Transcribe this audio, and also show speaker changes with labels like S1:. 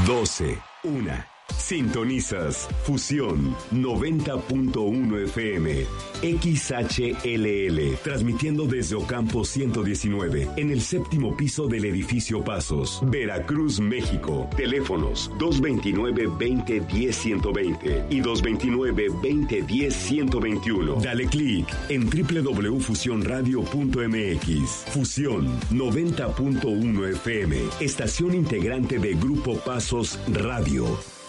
S1: 12, 1. Sintonizas Fusión 90.1 FM, XHLL, transmitiendo desde Ocampo 119, en el séptimo piso del edificio Pasos, Veracruz, México. Teléfonos 229-2010-120 y 229-2010-121. Dale clic en www.fusionradio.mx. Fusión 90.1 FM, estación integrante de Grupo Pasos Radio.